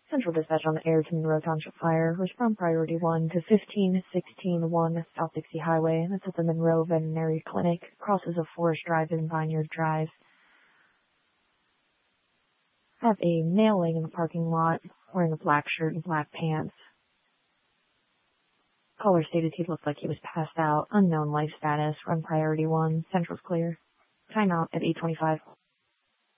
Central dispatch on the Ayrton Monroe Township fire. Respond priority 1 to 15161 South Dixie Highway. That's at the Monroe Veterinary Clinic. Crosses of Forest Drive and Vineyard Drive. Have a male laying in the parking lot, wearing a black shirt and black pants. Caller stated he looked like he was passed out. Unknown life status. Run priority 1. Central's clear. Time out at 8:25.